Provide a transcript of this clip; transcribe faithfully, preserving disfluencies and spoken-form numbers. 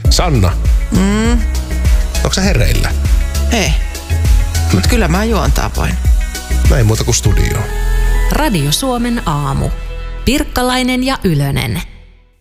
Sanna, Mm, onko sä hereillä? ei. Mut kyllä mä juontaa voin. Näin muuta kuin studioon. Radio Suomen aamu. Pirkkalainen ja Ylönen.